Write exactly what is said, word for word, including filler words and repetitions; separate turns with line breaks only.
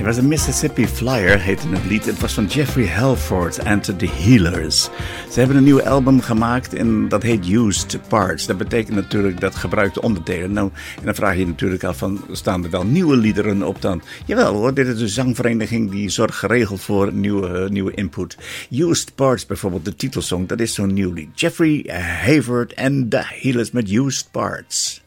was een Mississippi Flyer, heette het lied. Het was van Jeffrey Halford and the Healers. Ze hebben een nieuw album gemaakt en dat heet Used Parts. Dat betekent natuurlijk dat gebruikte onderdelen. Nou, en dan vraag je je natuurlijk af van, staan er wel nieuwe liederen op dan? Jawel hoor, dit is een zangvereniging die zorgt geregeld voor nieuwe, uh, nieuwe input. Used Parts bijvoorbeeld, de titelsong, dat is zo'n nieuw lied. Jeffrey Halford and the Healers met Used Parts.